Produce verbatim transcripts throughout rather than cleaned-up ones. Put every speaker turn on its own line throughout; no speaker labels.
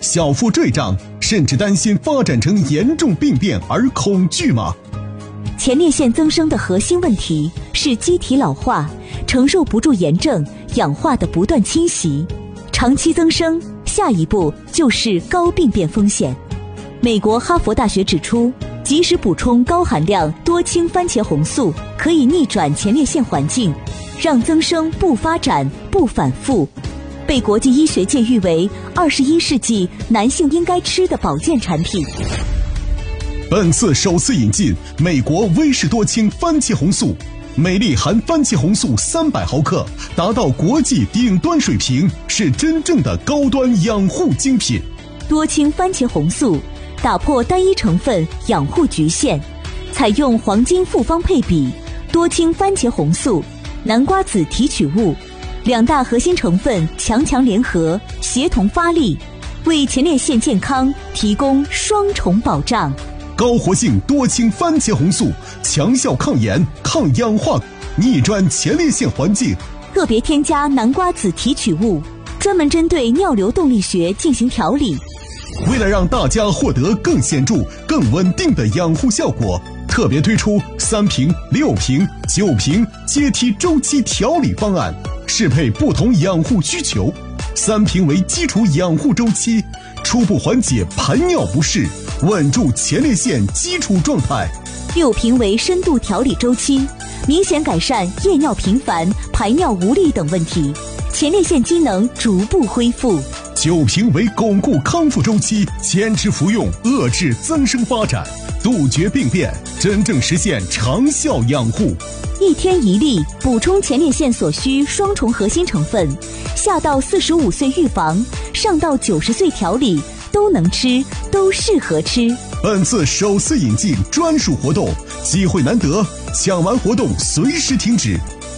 小腹坠胀，甚至担心发展成严重病变而恐惧吗？
前列腺增生的核心问题是机体老化，承受不住炎症、氧化的不断侵袭，长期增生，下一步就是高病变风险。美国哈佛大学指出，及时补充高含量多氢番茄红素可以逆转前列腺环境，让增生不发展、不反复，被国际医学界誉为二十一世纪男性应该吃的保健产品。
本次首次引进美国威士多氢番茄红素，每粒含番茄红素三百毫克，达到国际顶端水平，是真正的高端养护精品。
多氢番茄红素打破单一成分养护局限，采用黄金复方配比，多氢番茄红素、南瓜籽提取物两大核心成分强强联合，协同发力，为前列腺健康提供双重保障。
高活性多氢番茄红素，强效抗炎、抗氧化，逆转前列腺环境。
特别添加南瓜籽提取物，专门针对尿流动力学进行调理。
为了让大家获得更显著、更稳定的养护效果，特别推出三瓶、六瓶、九瓶阶梯周期调理方案，适配不同养护需求。三瓶为基础养护周期，初步缓解排尿不适，稳住前列腺基础状态。
六瓶为深度调理周期，明显改善夜尿频繁、排尿无力等问题，前列腺机能逐步恢复。
九瓶为巩固康复周期，坚持服用，遏制增生发展，杜绝病变，真正实现长效养护。
一天一粒，补充前列腺所需双重核心成分，下到四十五岁预防，上到九十岁调理，都能吃，都适合吃。
本次首次引进专属活动，机会难得，抢完活动随时停止。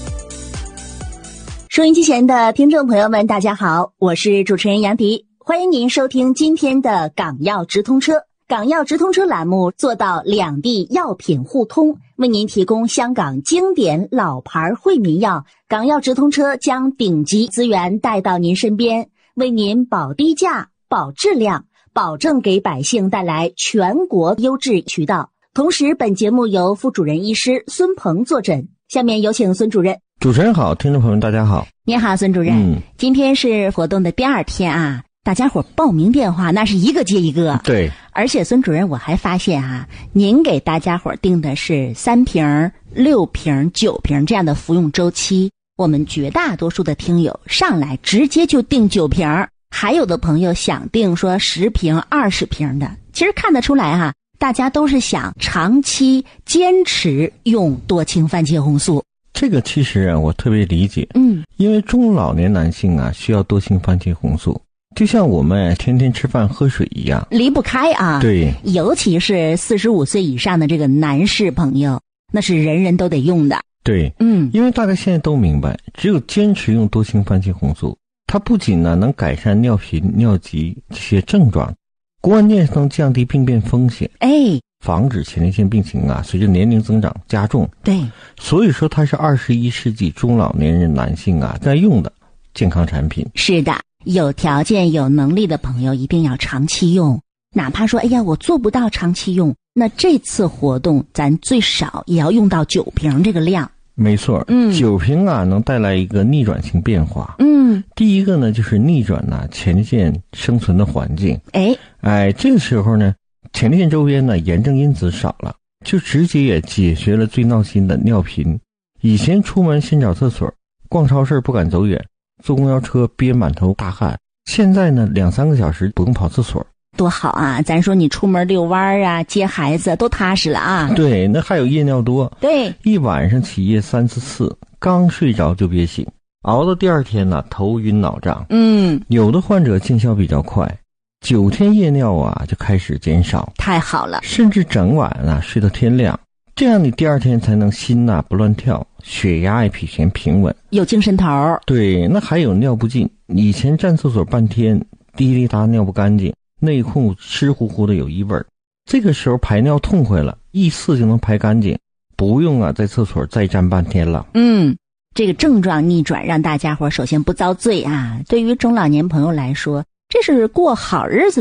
收音机前的听众朋友们，大家好，我是主持人杨迪，欢迎您收听今天的港药直通车。港药直通车栏目做到两地药品互通，为您提供香港经典老牌惠民药。港药直通车将顶级资源带到您身边，为您保低价、保质量，保证给百姓带来全国优质渠道。同时，本节目由副主任医师孙鹏坐诊。下面有请孙主任。
主持人好，听众朋友们大家好。
您好，孙主任。嗯，今天是活动的第二天啊，大家伙报名电话那是一个接一个。
对，
而且孙主任我还发现啊，您给大家伙定的是三瓶、六瓶、九瓶这样的服用周期。我们绝大多数的听友上来直接就定九瓶，还有的朋友想定说十瓶、二十瓶的。其实看得出来哈、啊，大家都是想长期坚持用多氢番茄红素。
这个其实啊，我特别理解。
嗯，
因为中老年男性啊，需要多氢番茄红素，就像我们天天吃饭喝水一样，
离不开啊。
对，
尤其是四十五岁以上的这个男士朋友，那是人人都得用的。
对，
嗯，
因为大家现在都明白，只有坚持用多氢番茄红素，它不仅呢能改善尿频、尿急这些症状，关键是能降低病变风险。
哎。
防止前列腺病情啊随着年龄增长加重。
对，
所以说它是二十一世纪中老年人男性啊在用的健康产品。
是的，有条件有能力的朋友一定要长期用，哪怕说哎呀我做不到长期用，那这次活动咱最少也要用到九瓶这个量。
没错，
嗯，
九瓶啊能带来一个逆转性变化。
嗯，
第一个呢就是逆转呢、啊、前列腺生存的环境。
哎
哎，这个时候呢前列腺周边呢炎症因子少了，就直接也解决了最闹心的尿频。以前出门先找厕所，逛超市不敢走远，坐公交车憋满头大汗，现在呢两三个小时不用跑厕所，
多好啊！咱说你出门遛弯啊接孩子都踏实了啊。
对，那还有夜尿多。
对，
一晚上起夜三四次，刚睡着就憋醒，熬到第二天呢头晕脑胀。
嗯，
有的患者见效比较快，九天夜尿啊就开始减少，
太好了，
甚至整晚啊睡到天亮，这样你第二天才能心呐、啊、不乱跳，血压也比以前平稳，
有精神头。
对，那还有尿不尽，以前站厕所半天滴滴答尿不干净，内裤湿乎乎的有异味，这个时候排尿痛快了，一次就能排干净，不用啊在厕所再站半天了。
嗯，这个症状逆转让大家伙首先不遭罪啊，对于中老年朋友来说这是过好日子